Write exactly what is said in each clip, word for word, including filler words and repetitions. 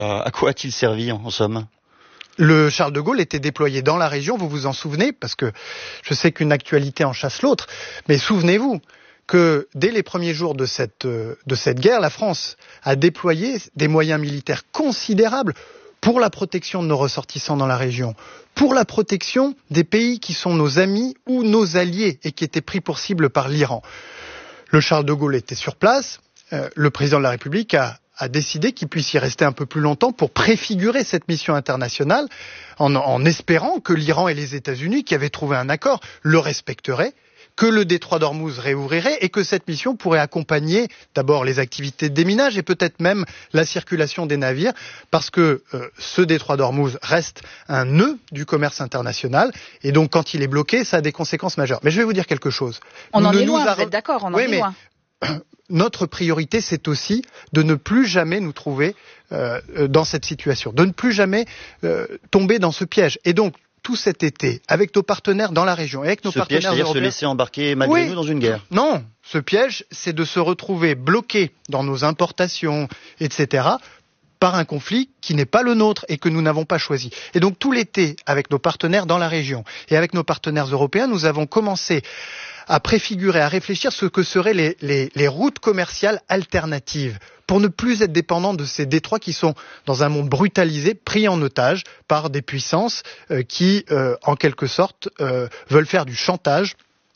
Euh, à quoi a-t-il servi, en, en somme ? Le Charles de Gaulle était déployé dans la région, vous vous en souvenez, parce que je sais qu'une actualité en chasse l'autre, mais souvenez-vous que dès les premiers jours de cette, de cette guerre, la France a déployé des moyens militaires considérables pour la protection de nos ressortissants dans la région, pour la protection des pays qui sont nos amis ou nos alliés et qui étaient pris pour cible par l'Iran. Le Charles de Gaulle était sur place, euh, le président de la République a a décidé qu'il puisse y rester un peu plus longtemps pour préfigurer cette mission internationale en, en espérant que l'Iran et les États-Unis, qui avaient trouvé un accord, le respecteraient, que le détroit d'Ormuz réouvrirait et que cette mission pourrait accompagner d'abord les activités de déminage et peut-être même la circulation des navires, parce que euh, ce détroit d'Ormuz reste un nœud du commerce international et donc quand il est bloqué, ça a des conséquences majeures. Mais je vais vous dire quelque chose. On Nous en ne est nous loin, a... vous êtes d'accord, on en oui, est mais... loin. Notre priorité, c'est aussi de ne plus jamais nous trouver euh, dans cette situation, de ne plus jamais euh, tomber dans ce piège. Et donc, tout cet été, avec nos partenaires dans la région, et avec nos ce partenaires piège, c'est-à-dire européens... se laisser embarquer malgré oui. nous dans une guerre. Non, ce piège, c'est de se retrouver bloqué dans nos importations, et cetera, par un conflit qui n'est pas le nôtre et que nous n'avons pas choisi. Et donc, tout l'été, avec nos partenaires dans la région et avec nos partenaires européens, nous avons commencé à préfigurer, à réfléchir ce que seraient les, les, les routes commerciales alternatives pour ne plus être dépendant de ces détroits qui sont dans un monde brutalisé, pris en otage par des puissances euh, qui, euh, en quelque sorte, euh, veulent faire du chantage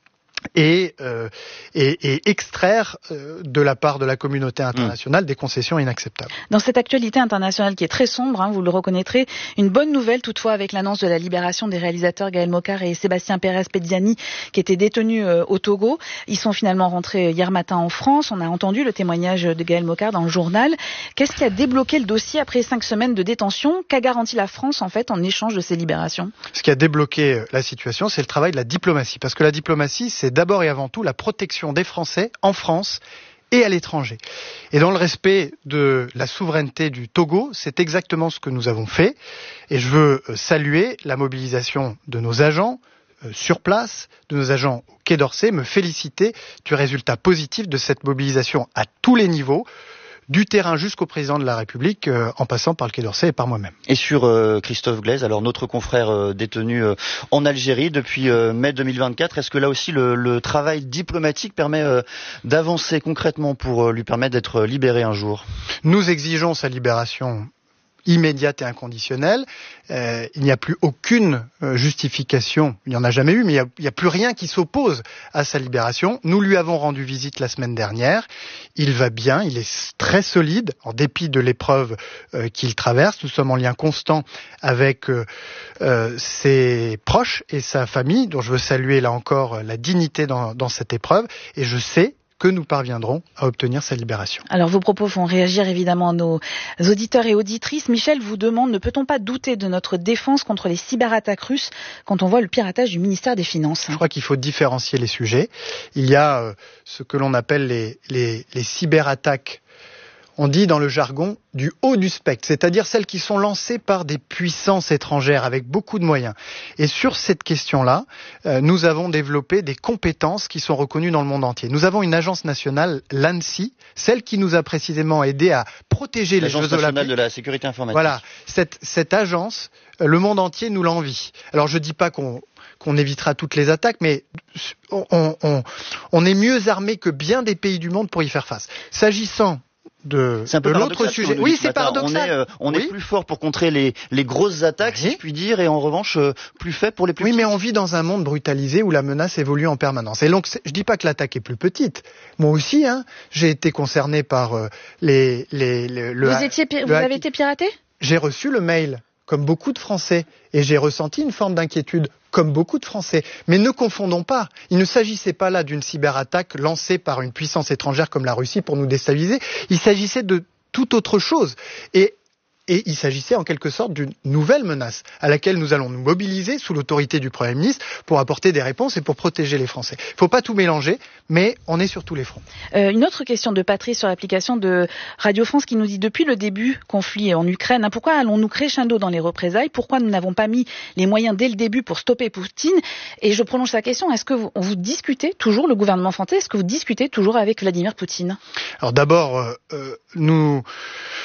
et, euh, et, et extraire euh, de la part de la communauté internationale mmh. des concessions inacceptables. Dans cette actualité internationale qui est très sombre, hein, vous le reconnaîtrez, une bonne nouvelle toutefois avec l'annonce de la libération des réalisateurs Gaël Mocar et Sébastien Pérez-Pediani qui étaient détenus euh, au Togo. Ils sont finalement rentrés hier matin en France. On a entendu le témoignage de Gaël Mocar dans le journal. Qu'est-ce qui a débloqué le dossier après cinq semaines de détention ? Qu'a garanti la France en fait en échange de ces libérations ? Ce qui a débloqué la situation, c'est le travail de la diplomatie. Parce que la diplomatie, c'est d'abord et avant tout la protection des Français en France et à l'étranger. Et dans le respect de la souveraineté du Togo, c'est exactement ce que nous avons fait. Et je veux saluer la mobilisation de nos agents euh, sur place, de nos agents au Quai d'Orsay, me féliciter du résultat positif de cette mobilisation à tous les niveaux, du terrain jusqu'au président de la République, euh, en passant par le Quai d'Orsay et par moi-même. Et sur euh, Christophe Glaise, alors notre confrère euh, détenu euh, en Algérie depuis euh, mai deux mille vingt-quatre, est-ce que là aussi le, le travail diplomatique permet euh, d'avancer concrètement pour euh, lui permettre d'être libéré un jour ? Nous exigeons sa libération immédiate et inconditionnelle. Euh, il n'y a plus aucune euh, justification, il n'y en a jamais eu, mais il n'y a, a plus rien qui s'oppose à sa libération. Nous lui avons rendu visite la semaine dernière. Il va bien, il est très solide, en dépit de l'épreuve euh, qu'il traverse. Nous sommes en lien constant avec euh, euh, ses proches et sa famille, dont je veux saluer là encore la dignité dans, dans cette épreuve. Et je sais que nous parviendrons à obtenir sa libération. Alors vos propos font réagir évidemment nos auditeurs et auditrices. Michel vous demande, ne peut-on pas douter de notre défense contre les cyberattaques russes quand on voit le piratage du ministère des Finances ? Je crois qu'il faut différencier les sujets. Il y a euh, ce que l'on appelle les, les, les cyberattaques. On dit dans le jargon du haut du spectre, c'est-à-dire celles qui sont lancées par des puissances étrangères avec beaucoup de moyens. Et sur cette question-là, euh, nous avons développé des compétences qui sont reconnues dans le monde entier. Nous avons une agence nationale, l'ANSSI, celle qui nous a précisément aidé à protéger les Jeux Olympiques. L'Agence nationale de la sécurité informatique. Voilà, cette, cette agence, euh, le monde entier nous l'envie. Alors je dis pas qu'on qu'on évitera toutes les attaques, mais on, on, on est mieux armé que bien des pays du monde pour y faire face. S'agissant de, c'est un peu de l'autre sujet. Oui, c'est paradoxal. On est, euh, on oui. est plus fort pour contrer les, les grosses attaques, oui. si je puis dire, et en revanche, euh, plus faible pour les plus oui, petites. Oui, mais on vit dans un monde brutalisé où la menace évolue en permanence. Et donc, je dis pas que l'attaque est plus petite. Moi aussi, hein, j'ai été concerné par euh, les, les, les, le... Vous, étiez, le vous avez été piraté ? J'ai reçu le mail, comme beaucoup de Français, et j'ai ressenti une forme d'inquiétude, comme beaucoup de Français. Mais ne confondons pas. Il ne s'agissait pas là d'une cyberattaque lancée par une puissance étrangère comme la Russie pour nous déstabiliser. Il s'agissait de tout autre chose. Et, et il s'agissait en quelque sorte d'une nouvelle menace à laquelle nous allons nous mobiliser sous l'autorité du Premier ministre pour apporter des réponses et pour protéger les Français. Il ne faut pas tout mélanger, mais on est sur tous les fronts. Euh, une autre question de Patrice sur l'application de Radio France qui nous dit, depuis le début conflit en Ukraine, hein, pourquoi allons-nous crescendo dans les représailles ? Pourquoi nous n'avons pas mis les moyens dès le début pour stopper Poutine ? Et je prolonge sa question, est-ce que vous, vous discutez toujours, le gouvernement français, est-ce que vous discutez toujours avec Vladimir Poutine ? Alors d'abord, euh, euh, nous...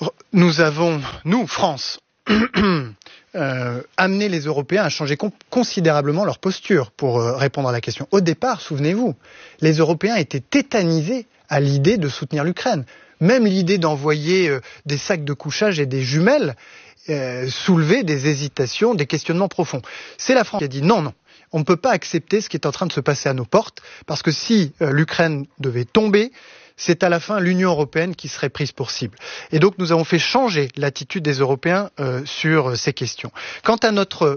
nous avons, nous, France, euh, amené les Européens à changer com- considérablement leur posture pour euh, répondre à la question. Au départ, souvenez-vous, les Européens étaient tétanisés à l'idée de soutenir l'Ukraine. Même l'idée d'envoyer euh, des sacs de couchage et des jumelles euh, soulevait des hésitations, des questionnements profonds. C'est la France qui a dit non, non. On ne peut pas accepter ce qui est en train de se passer à nos portes, parce que si euh, l'Ukraine devait tomber, c'est à la fin l'Union européenne qui serait prise pour cible. Et donc nous avons fait changer l'attitude des Européens euh, sur euh, ces questions. Quant à notre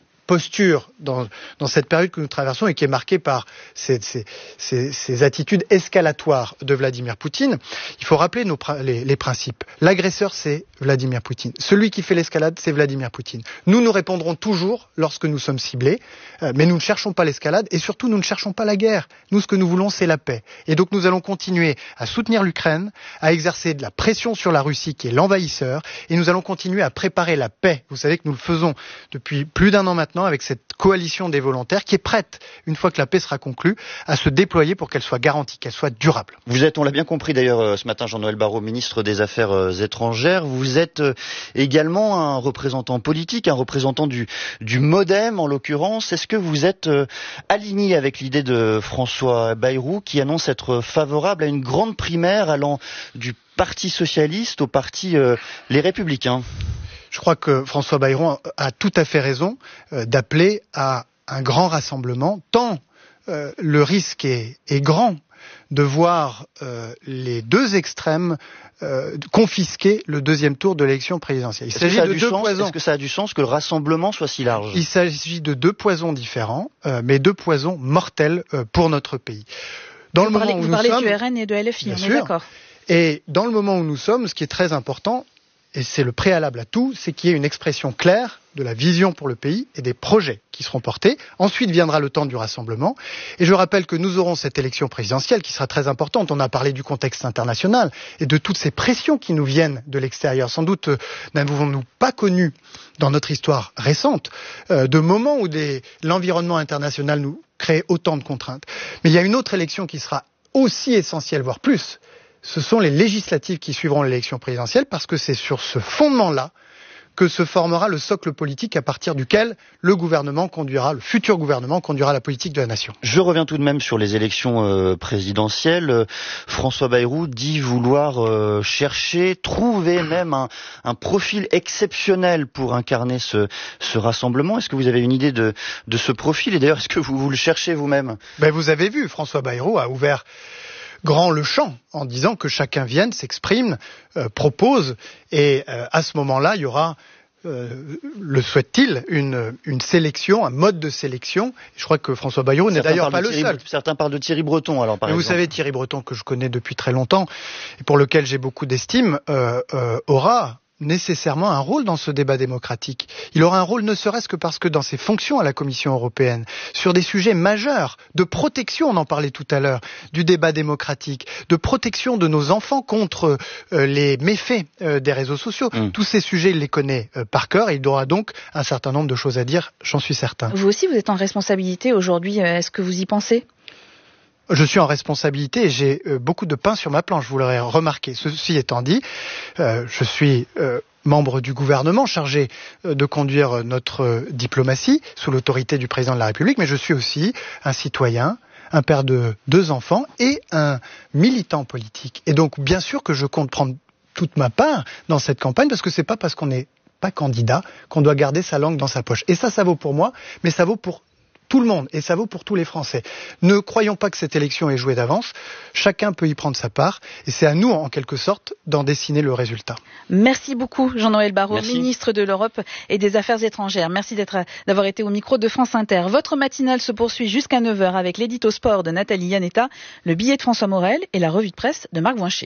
posture dans, dans cette période que nous traversons et qui est marquée par ces, ces, ces, ces attitudes escalatoires de Vladimir Poutine, il faut rappeler nos, les, les principes. L'agresseur, c'est Vladimir Poutine. Celui qui fait l'escalade, c'est Vladimir Poutine. Nous, nous répondrons toujours lorsque nous sommes ciblés, euh, mais nous ne cherchons pas l'escalade et surtout, nous ne cherchons pas la guerre. Nous, ce que nous voulons, c'est la paix. Et donc, nous allons continuer à soutenir l'Ukraine, à exercer de la pression sur la Russie, qui est l'envahisseur, et nous allons continuer à préparer la paix. Vous savez que nous le faisons depuis plus d'un an maintenant, avec cette coalition des volontaires qui est prête, une fois que la paix sera conclue, à se déployer pour qu'elle soit garantie, qu'elle soit durable. Vous êtes, on l'a bien compris d'ailleurs ce matin, Jean-Noël Barrot, ministre des Affaires étrangères. Vous êtes également un représentant politique, un représentant du, du MoDem en l'occurrence. Est-ce que vous êtes aligné avec l'idée de François Bayrou qui annonce être favorable à une grande primaire allant du Parti socialiste au parti euh, Les Républicains ? Je crois que François Bayrou a tout à fait raison euh, d'appeler à un grand rassemblement, tant euh, le risque est, est grand de voir euh, les deux extrêmes euh, confisquer le deuxième tour de l'élection présidentielle. Il Est-ce s'agit que ça a de du deux sens poisons. Est-ce que ça a du sens que le rassemblement soit si large ? Il s'agit de deux poisons différents, euh, mais deux poisons mortels euh, pour notre pays. Dans vous le parlez, moment où vous nous parlez sommes, du R N et de L F I, bien on sûr, est d'accord. Et dans le moment où nous sommes, ce qui est très important, et c'est le préalable à tout, c'est qu'il y ait une expression claire de la vision pour le pays et des projets qui seront portés. Ensuite viendra le temps du rassemblement. Et je rappelle que nous aurons cette élection présidentielle qui sera très importante. On a parlé du contexte international et de toutes ces pressions qui nous viennent de l'extérieur. Sans doute euh, n'avons-nous pas connu dans notre histoire récente euh, de moments où des, l'environnement international nous crée autant de contraintes. Mais il y a une autre élection qui sera aussi essentielle, voire plus. Ce sont les législatives qui suivront l'élection présidentielle parce que c'est sur ce fondement-là que se formera le socle politique à partir duquel le gouvernement conduira, le futur gouvernement conduira la politique de la nation. Je reviens tout de même sur les élections euh, présidentielles. Euh, François Bayrou dit vouloir euh, chercher, trouver même un, un profil exceptionnel pour incarner ce, ce rassemblement. Est-ce que vous avez une idée de, de ce profil ? Et d'ailleurs, est-ce que vous, vous le cherchez vous-même ? Ben, vous avez vu, François Bayrou a ouvert grand le champ en disant que chacun vienne, s'exprime, euh, propose, et euh, à ce moment-là, il y aura, euh, le souhaite-t-il, une, une sélection, un mode de sélection. Je crois que François Bayrou n'est d'ailleurs pas le Thierry, seul. Certains parlent de Thierry Breton, alors par Mais exemple. vous savez, Thierry Breton, que je connais depuis très longtemps, et pour lequel j'ai beaucoup d'estime, euh, euh, aura nécessairement un rôle dans ce débat démocratique. Il aura un rôle ne serait-ce que parce que dans ses fonctions à la Commission européenne, sur des sujets majeurs de protection, on en parlait tout à l'heure, du débat démocratique, de protection de nos enfants contre euh, les méfaits euh, des réseaux sociaux. Mmh. Tous ces sujets, il les connaît euh, par cœur et il aura donc un certain nombre de choses à dire, j'en suis certain. Vous aussi, vous êtes en responsabilité aujourd'hui. Est-ce que vous y pensez ? Je suis en responsabilité et j'ai euh, beaucoup de pain sur ma planche, vous l'aurez remarqué. Ceci étant dit, euh, je suis euh, membre du gouvernement chargé euh, de conduire notre euh, diplomatie sous l'autorité du président de la République, mais je suis aussi un citoyen, un père de deux enfants et un militant politique. Et donc, bien sûr que je compte prendre toute ma part dans cette campagne, parce que c'est pas parce qu'on n'est pas candidat qu'on doit garder sa langue dans sa poche. Et ça, ça vaut pour moi, mais ça vaut pour tout le monde, et ça vaut pour tous les Français. Ne croyons pas que cette élection est jouée d'avance. Chacun peut y prendre sa part, et c'est à nous, en quelque sorte, d'en dessiner le résultat. Merci beaucoup, Jean-Noël Barrot, Merci. ministre de l'Europe et des Affaires étrangères. Merci d'être, d'avoir été au micro de France Inter. Votre matinale se poursuit jusqu'à neuf heures avec l'édito sport de Nathalie Yanetta, le billet de François Morel et la revue de presse de Marc Voincher.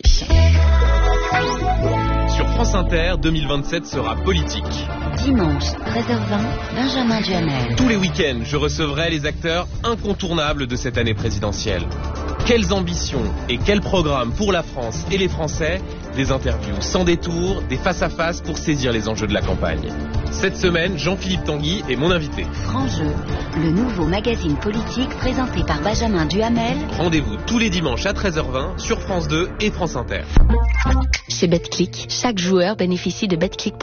Sur France Inter, deux mille vingt-sept sera politique. Dimanche, treize heures vingt, Benjamin Duhamel. Tous les week-ends, je recevrai les acteurs incontournables de cette année présidentielle. Quelles ambitions et quels programmes pour la France et les Français? Des interviews sans détour, des face-à-face pour saisir les enjeux de la campagne. Cette semaine, Jean-Philippe Tanguy est mon invité. Franc-jeu, le nouveau magazine politique présenté par Benjamin Duhamel. Rendez-vous tous les dimanches à treize heures vingt sur France deux et France Inter. Chez BetClick, chaque joueur bénéficie de BetClick